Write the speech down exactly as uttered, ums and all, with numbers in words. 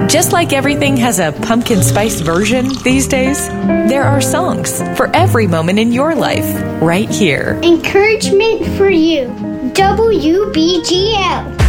Just like everything has a pumpkin spice version these days, there are songs for every moment in your life, right here. Encouragement for you. W B G L.